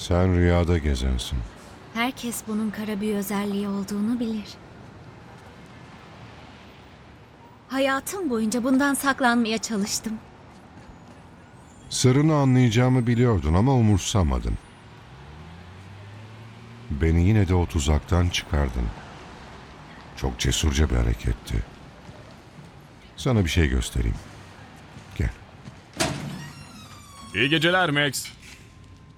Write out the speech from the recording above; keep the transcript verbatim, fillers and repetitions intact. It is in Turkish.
Sen rüyada gezersin. Herkes bunun kara bir özelliği olduğunu bilir. Hayatım boyunca bundan saklanmaya çalıştım. Sırrını anlayacağımı biliyordun ama umursamadın. Beni yine de o tuzaktan çıkardın. Çok cesurca bir hareketti. Sana bir şey göstereyim. Gel. İyi geceler Max.